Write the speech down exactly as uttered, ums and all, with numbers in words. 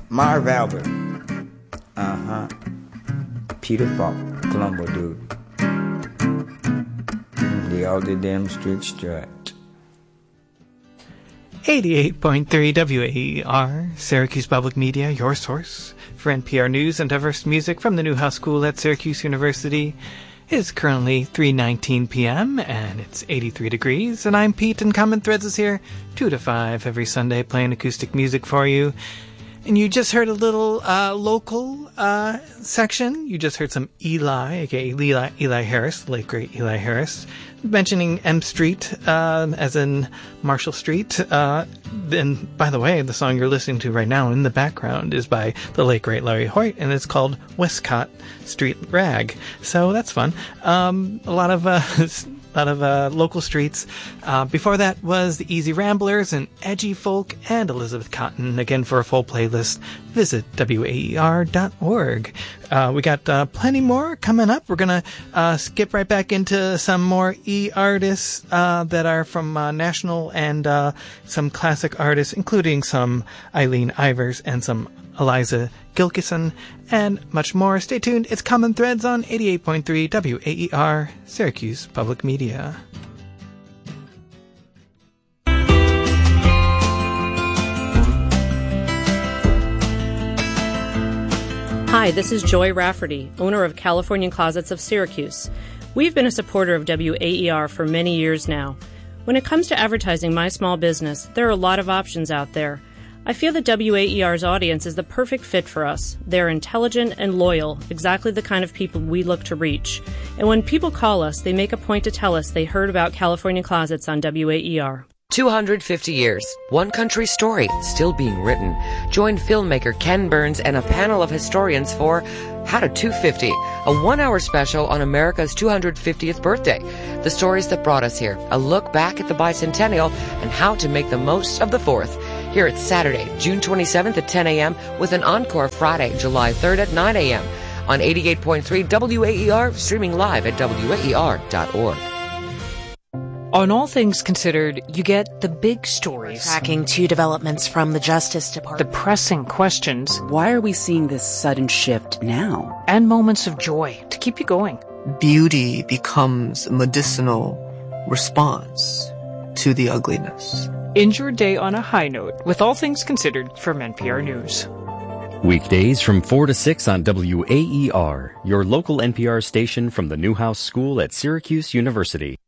Marv Albert. Uh-huh. Peter Falk, Columbo dude. The Alder Damn Street Strut. eighty-eight point three W A E R, Syracuse Public Media, your source for N P R News and diverse music from the Newhouse School at Syracuse University. It is currently three nineteen p.m. and it's eighty-three degrees, and I'm Pete, and Common Threads is here two to five every Sunday playing acoustic music for you. And you just heard a little uh, local uh, section. You just heard some Eli, aka Eli, Eli Harris, the late great Eli Harris, mentioning M Street, uh, as in Marshall Street. Uh, and by the way, the song you're listening to right now in the background is by the late great Larry Hoyt, and it's called Westcott Street Rag. So that's fun. Um, a lot of uh, a lot of uh, local streets. Uh, before that was the Easy Ramblers and Edgy Folk and Elizabeth Cotton. Again, for a full playlist, visit W A E R dot org. Uh, we got uh, plenty more coming up. We're going to uh, skip right back into some more E artists uh, that are from uh, national and uh, some classic artists, including some Eileen Ivers and some Eliza Gilkison, and much more. Stay tuned. It's Common Threads on eighty-eight point three W A E R, Syracuse Public Media. Hi, this is Joy Rafferty, owner of Californian Closets of Syracuse. We've been a supporter of W A E R for many years now. When it comes to advertising my small business, there are a lot of options out there. I feel that W A E R's audience is the perfect fit for us. They're intelligent and loyal, exactly the kind of people we look to reach. And when people call us, they make a point to tell us they heard about California Closets on W A E R. two hundred fifty years, one country story, still being written. Join filmmaker Ken Burns and a panel of historians for How to two fifty, a one-hour special on America's two hundred fiftieth birthday. The stories that brought us here, a look back at the bicentennial, and how to make the most of the fourth. Here it's Saturday, June twenty-seventh at ten a.m. with an encore Friday, July third at nine a.m. on eighty-eight point three W A E R, streaming live at W A E R dot org. On All Things Considered, you get the big stories. Tracking two developments from the Justice Department. The pressing questions. Why are we seeing this sudden shift now? And moments of joy to keep you going. Beauty becomes a medicinal response to the ugliness. End your day on a high note with All Things Considered from N P R News. Weekdays from four to six on W A E R, your local N P R station from the Newhouse School at Syracuse University.